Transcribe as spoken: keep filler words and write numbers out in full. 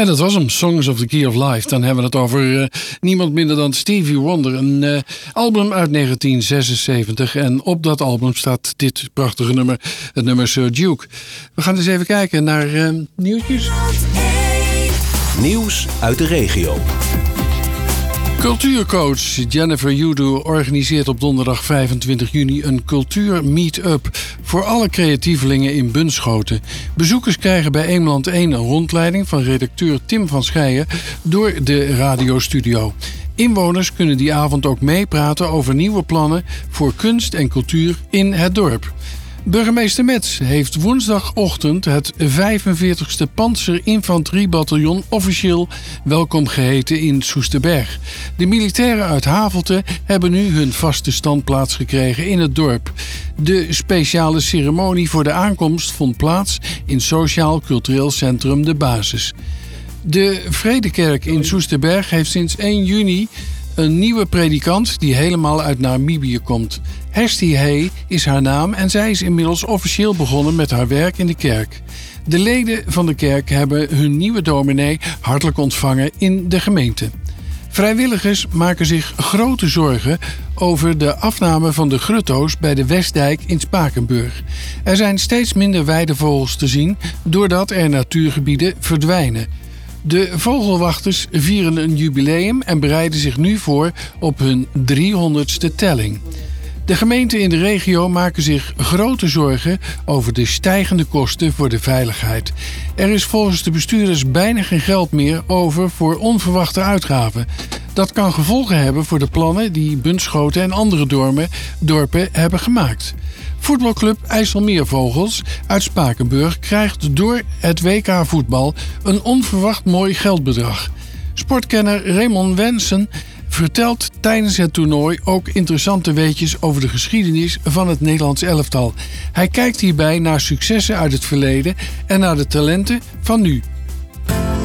En dat was hem, Songs of the Key of Life. Dan hebben we het over uh, niemand minder dan Stevie Wonder. Een uh, album uit negentien zesenzeventig. En op dat album staat dit prachtige nummer, het nummer Sir Duke. We gaan eens even kijken naar uh, nieuwtjes. Nieuws uit de regio. Cultuurcoach Jennifer Udo organiseert op donderdag vijfentwintig juni een cultuur-meet-up voor alle creatievelingen in Bunschoten. Bezoekers krijgen bij Eemland één een rondleiding van redacteur Tim van Scheijen door de radiostudio. Inwoners kunnen die avond ook meepraten over nieuwe plannen voor kunst en cultuur in het dorp. Burgemeester Metz heeft woensdagochtend het vijfenveertigste Pantserinfanteriebataljon officieel welkom geheten in Soesterberg. De militairen uit Havelte hebben nu hun vaste standplaats gekregen in het dorp. De speciale ceremonie voor de aankomst vond plaats in Sociaal-Cultureel Centrum De Basis. De Vredekerk in Soesterberg heeft sinds één juni een nieuwe predikant die helemaal uit Namibië komt. Hesti Hey is haar naam en zij is inmiddels officieel begonnen met haar werk in de kerk. De leden van de kerk hebben hun nieuwe dominee hartelijk ontvangen in de gemeente. Vrijwilligers maken zich grote zorgen over de afname van de grutto's bij de Westdijk in Spakenburg. Er zijn steeds minder weidevogels te zien doordat er natuurgebieden verdwijnen. De vogelwachters vieren een jubileum en bereiden zich nu voor op hun driehonderdste telling. De gemeenten in de regio maken zich grote zorgen over de stijgende kosten voor de veiligheid. Er is volgens de bestuurders bijna geen geld meer over voor onverwachte uitgaven. Dat kan gevolgen hebben voor de plannen die Bunschoten en andere dorpen, dorpen hebben gemaakt. Voetbalclub IJsselmeervogels uit Spakenburg krijgt door het W K voetbal een onverwacht mooi geldbedrag. Sportkenner Raymond Wensen vertelt tijdens het toernooi ook interessante weetjes over de geschiedenis van het Nederlands elftal. Hij kijkt hierbij naar successen uit het verleden en naar de talenten van nu.